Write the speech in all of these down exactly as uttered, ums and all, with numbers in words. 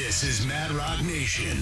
This is Mad Rock Nation.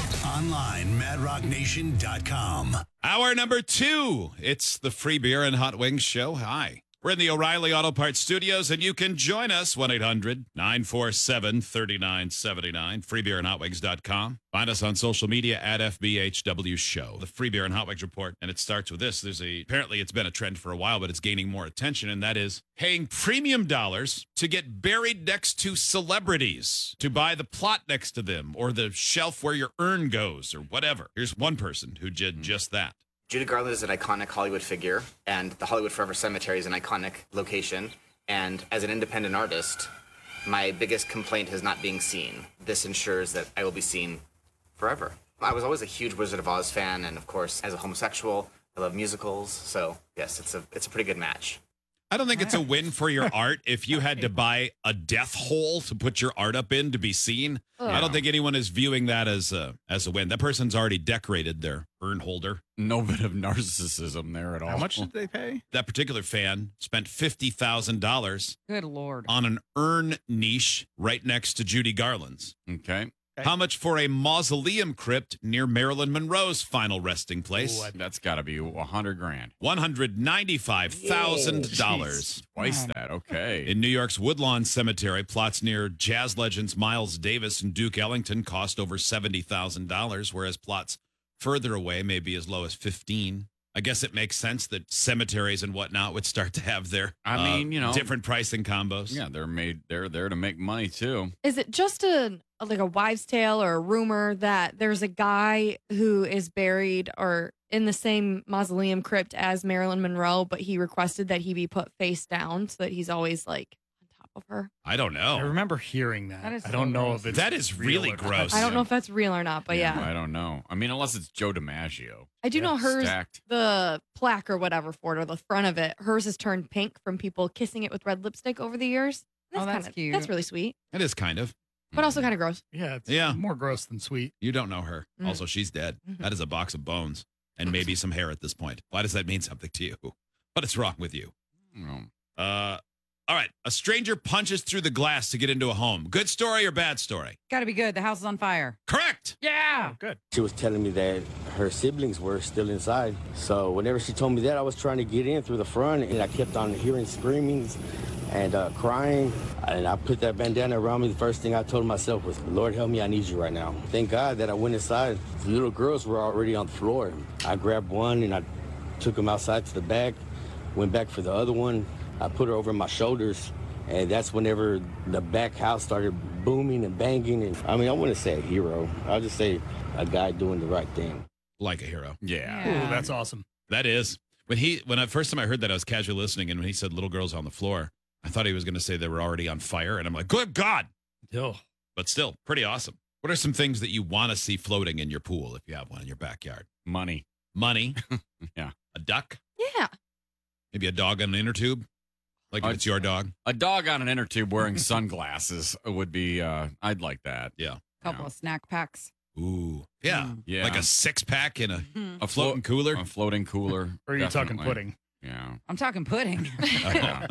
Online, mad rock nation dot com. Hour number two. It's the Free Beer and Hot Wings Show. Hi. We're in the O'Reilly Auto Parts studios, and you can join us, one eight hundred nine four seven three nine seven nine, free beer and hot wings dot com. Find us on social media at F B H W Show. The Free Beer and Hot Wings Report, and it starts with this. There's a apparently it's been a trend for a while, but it's gaining more attention, and that is paying premium dollars to get buried next to celebrities, to buy the plot next to them, or the shelf where your urn goes, or whatever. Here's one person who did just that. Judy Garland is an iconic Hollywood figure, and the Hollywood Forever Cemetery is an iconic location. And as an independent artist, my biggest complaint is not being seen. This ensures that I will be seen forever. I was always a huge Wizard of Oz fan, and of course, as a homosexual, I love musicals. So yes, it's a it's a pretty good match. I don't think it's a win for your art if you had to buy a death hole to put your art up in to be seen. Oh. I don't think anyone is viewing that as a as a win. That person's already decorated their urn holder. No bit of narcissism there at all. How much did they pay? That particular fan spent fifty thousand dollars Good Lord. on an urn niche right next to Judy Garland's. Okay. Okay. How much for a mausoleum crypt near Marilyn Monroe's final resting place? Ooh, I- That's got to be a hundred grand. one hundred ninety-five thousand dollars. Twice that. Okay. In New York's Woodlawn Cemetery, plots near jazz legends Miles Davis and Duke Ellington cost over seventy thousand dollars, whereas plots further away may be as low as fifteen thousand dollars. I guess it makes sense that cemeteries and whatnot would start to have their I uh, mean, you know, different pricing combos. yeah, they're made. They're there to make money too. Is it just a like a wives' tale or a rumor that there's a guy who is buried or in the same mausoleum crypt as Marilyn Monroe, but he requested that he be put face down so that he's always like on top of her? I don't I know. remember hearing that. That is I don't so know gross. if it's That is real really or not. gross. I don't know if that's real or not, but yeah. I don't know. I mean, unless it's Joe DiMaggio. I do Yeah, know hers, Stacked. the plaque or whatever for it, or the front of it, hers has turned pink from people kissing it with red lipstick over the years. Oh, that's kinda, cute. That's really sweet, It is kind of. but also kind of gross. Yeah, it's Yeah. more gross than sweet. You don't know her. Mm. Also, she's dead. Mhm. That is a box of bones and maybe some hair at this point. Why does that mean something to you? What is wrong with you? No. Uh, all right. A stranger punches through the glass to get into a home. Good story or bad story? Got to be good. The house is on fire. Correct. Yeah. Oh, good. She was telling me that her siblings were still inside. So whenever she told me that, I was trying to get in through the front, and I kept on hearing screamings and uh, crying. And I put that bandana around me. The first thing I told myself was, Lord, help me, I need you right now. Thank God that I went inside. The little girls were already on the floor. I grabbed one, and I took them outside to the back, went back for the other one. I put her over my shoulders. And that's whenever the back house started booming and banging. And I mean, I wouldn't say a hero. I'll just say a guy doing the right thing. Like a hero. Yeah. Ooh, that's awesome. That is. When he when I first time I heard that, I was casually listening, and when he said little girls on the floor, I thought he was going to say they were already on fire, and I'm like, good God. Oh, But still, pretty awesome. What are some things that you want to see floating in your pool if you have one in your backyard? Money. Money. Yeah. A duck. Yeah. Maybe a dog on an inner tube. Like if Uh, it's your dog. A dog on an inner tube wearing sunglasses would be. uh I'd like that. Yeah. Couple Yeah. of snack packs. Ooh. Yeah. Mm. Yeah. Like a six pack in a, Mhm. a floating cooler. A floating cooler. or are you talking definitely. pudding? Yeah. I'm talking pudding. Yeah.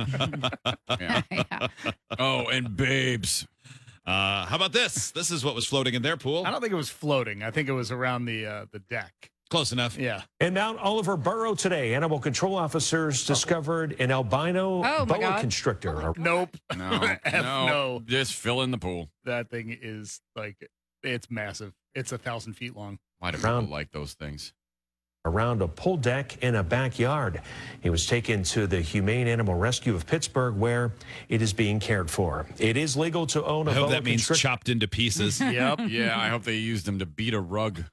Yeah. Yeah. Oh, and babes. Uh, how about this? This is what was floating in their pool. I don't think it was floating. I think it was around the uh, the deck. Close enough. Yeah. In Mount Oliver Borough today, animal control officers discovered an albino Oh, my boa God. constrictor. Nope. No. F no. no. Just fill in the pool. That thing is like, it's massive. It's a thousand feet long. Why do Round- people like those things? Around a pool deck in a backyard. He was taken to the Humane Animal Rescue of Pittsburgh, where it is being cared for. It is legal to own a I hope boa that means constrictor. chopped into pieces. Yep. Yeah, I hope they used them to beat a rug.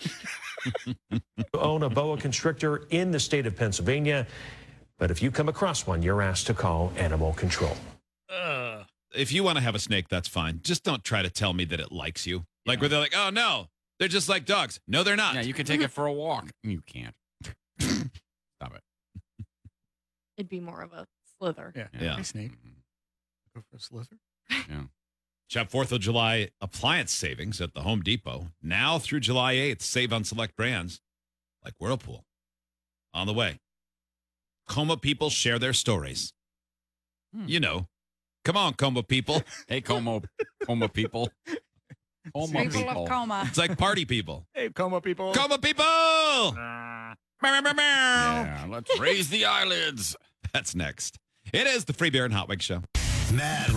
own a boa constrictor in the state of Pennsylvania. But if you come across one, you're asked to call animal control. Uh, If you want to have a snake, that's fine. Just don't try to tell me that it likes you. Like Yeah. where they're like, oh no, they're just like dogs. No, they're not. Yeah, you can take it for a walk. You can't. Stop it. It'd be more of a slither. yeah. Yeah. Hey, snake. Go for a slither. Shop fourth of July appliance savings at the Home Depot. Now through July eighth, save on select brands like Whirlpool. On the way. Coma people share their stories. Hmm. You know. Come on, Coma people. Hey, Como, Como people. Coma People people. of coma. It's like party people. Hey, coma people. Coma people! Ah. Meow, meow, meow, meow. Yeah, let's raise the eyelids. That's next. It is the Free Beer and Hot Wings Show. Mad